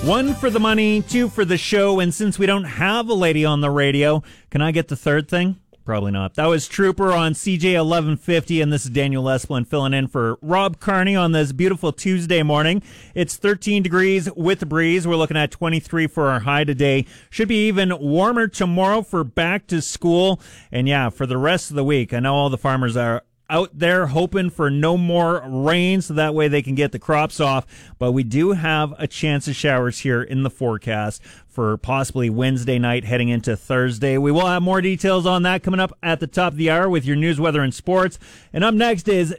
One for the money, two for the show, and since we don't have a lady on the radio, can I get the third thing? Probably not. That was Trooper on CJ 1150, and this is Daniel Esplin filling in for Rob Carney on this beautiful Tuesday morning. It's 13 degrees with a breeze. We're looking at 23 for our high today. Should be even warmer tomorrow for back to school. And yeah, for the rest of the week, I know all the farmers are out there hoping for no more rain so that way they can get the crops off, but we do have a chance of showers here in the forecast for possibly Wednesday night heading into Thursday. We will have more details on that coming up at the top of the hour with your news, weather, and sports. And up next is